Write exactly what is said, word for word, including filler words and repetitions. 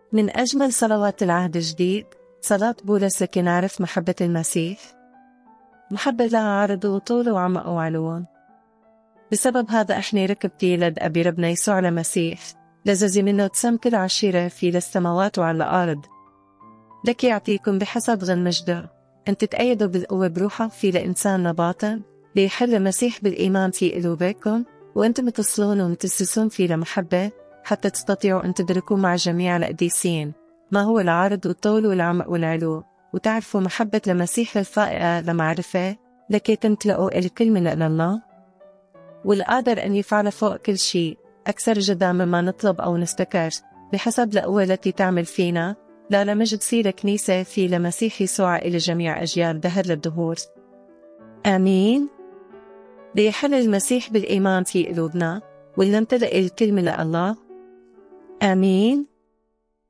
من أجمل صلوات العهد الجديد صلاة بولس لكي نعرف محبة المسيح. محبة لها عرض وطول وعمق وعلو. بسبب هذا احنا ركبتي لد أبي ربنا يسوع المسيح لزازي منه تسم كل عشيرة في للسماوات وعلى الأرض. لك يعطيكم بحسب غن مجده أن تتأيدوا بالقوة بروحه في لإنسان نباطا ليحل المسيح بالإيمان في قلوبكم، وأنتم تصلون ومتسسون في لمحبة حتى تستطيعوا أن تدركوا مع جميع القديسين ما هو العرض والطول والعمق والعلو، وتعرفوا محبة المسيح الفائقة لمعرفة لكي تمتلئوا الكل من الله، والقادر أن يفعل فوق كل شيء أكثر جدا مما نطلب أو نستكر بحسب القوة التي تعمل فينا، لا لمجد سير كنيسة في لمسيح يسوع إلى جميع أجيال دهر للدهور. آمين. ليحل المسيح بالإيمان في قلوبنا ولنمتلئ الكل من الله. آمين.